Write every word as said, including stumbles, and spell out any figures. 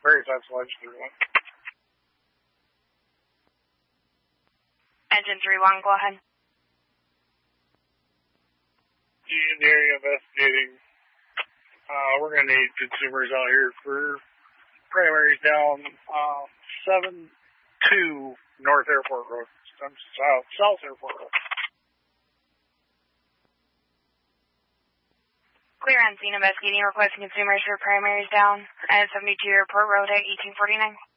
Very sensible engine three one. Engine three one, go ahead. In the area investigating. Uh, we're going to need consumers out here for primaries down uh, seven two North Airport Road. South, South Airport Road. Clear on scene investigating, requesting consumers for primaries down at seventy-two Airport Road at eighteen forty-nine.